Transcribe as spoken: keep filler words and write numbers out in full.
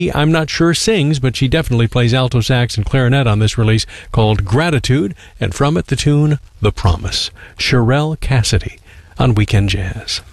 I'm not sure sings, but she definitely plays alto sax and clarinet on this release called Gratitude, and from it the tune The Promise. Sherelle Cassidy on Weekend Jazz.